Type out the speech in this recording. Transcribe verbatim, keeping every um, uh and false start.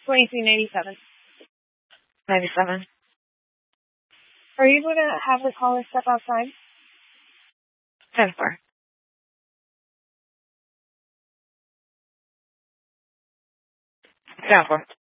twenty-three ninety-seven. ninety-seven. Are you going to have the caller step outside? ten four. ten four.